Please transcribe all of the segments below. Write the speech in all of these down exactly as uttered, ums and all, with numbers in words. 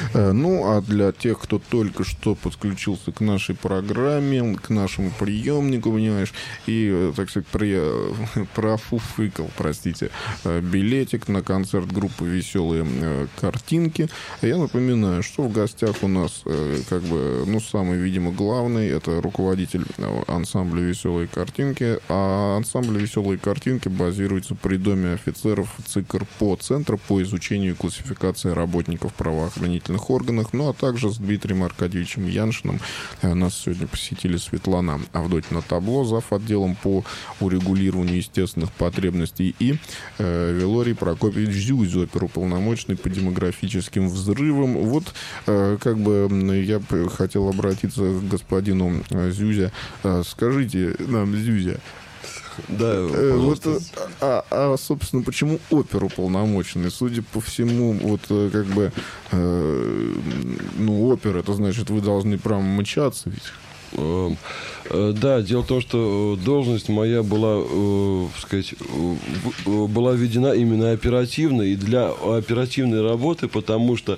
Ну, а для тех, кто только что подключился к нашей программе, к нашему приемнику, понимаешь, и, так сказать, про, профуфыкал, простите, билетик на концерт группы «Веселые картинки», я напоминаю, что в гостях у нас, как бы, ну, самый, видимо, главный, это руководитель ансамбля «Веселые картинки», а ансамбль «Веселые картинки» базируется при Доме офицеров ЦИКРПО, Центра по изучению и классификации работников правоохранительных органов, ну а также с Дмитрием Аркадьевичем Яншиным. Нас сегодня посетили Светлана Авдотьина Табло, зав. Отделом по урегулированию естественных потребностей, и э, Вилорий Прокопьевич Зюзя, оперуполномоченный по демографическим взрывам. Вот э, как бы я хотел обратиться к господину Зюзя. Скажите нам, Зюзя, да, э, вот, а, а, собственно, почему оперуполномоченный? Судя по всему, вот как бы, э, ну, опер, это значит, вы должны прям мчаться ведь? Да, дело в том, что должность моя была, э, сказать, э, была введена именно оперативно и для оперативной работы, потому что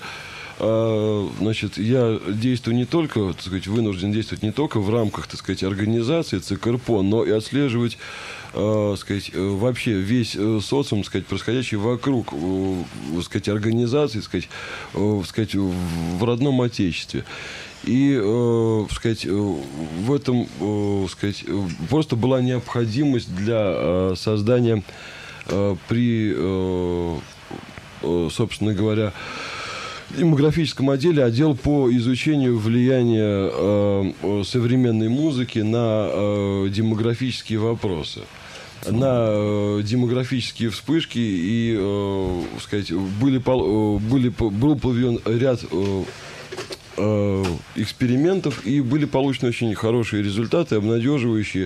значит, я действую не только, так сказать, вынужден действовать не только в рамках, так сказать, организации ЦИКРПО, но и отслеживать, так сказать, вообще весь социум, так сказать, происходящий вокруг, так сказать, организации, так сказать, так сказать, в родном отечестве. И, э, сказать, в этом, э, сказать, просто была необходимость для э, создания э, при, э, э, собственно говоря, демографическом отделе отдел по изучению влияния э, современной музыки на э, демографические вопросы, на э, демографические вспышки, и, э, сказать, были, были, был проведен ряд э, э, экспериментов, и были получены очень хорошие результаты, обнадеживающие.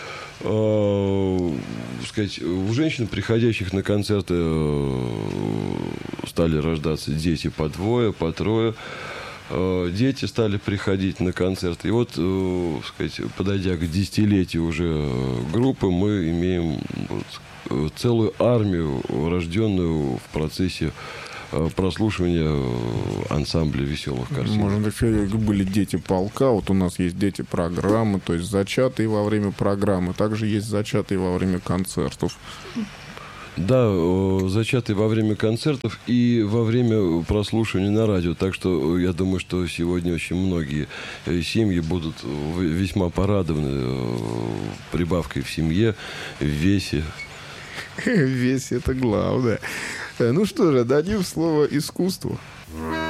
Сказать, у женщин, приходящих на концерты, стали рождаться дети по двое, по трое. Дети стали приходить на концерты. И вот, сказать, подойдя к десятилетию уже группы, мы имеем вот целую армию, рожденную в процессе прослушивания ансамбля «Веселых картинок». Можно так сказать, были дети полка, вот у нас есть дети программы, то есть зачатые во время программы, также есть зачатые во время концертов. Да, зачатые во время концертов и во время прослушивания на радио. Так что я думаю, что сегодня очень многие семьи будут весьма порадованы прибавкой в семье, в весе. Весь это главное. Ну что же, дадим слово искусству.